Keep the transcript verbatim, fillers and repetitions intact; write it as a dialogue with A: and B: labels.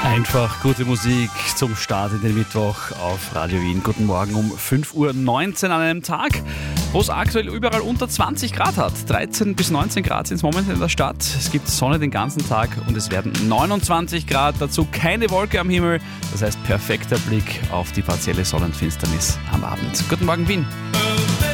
A: Einfach gute Musik zum Start in den Mittwoch auf Radio Wien. Guten Morgen um fünf Uhr neunzehn an einem Tag, wo es aktuell überall unter zwanzig Grad hat. dreizehn bis neunzehn Grad sind es momentan in der Stadt. Es gibt Sonne den ganzen Tag und es werden neunundzwanzig Grad. Dazu keine Wolke am Himmel. Das heißt perfekter Blick auf die partielle Sonnenfinsternis am Abend. Guten Morgen Wien.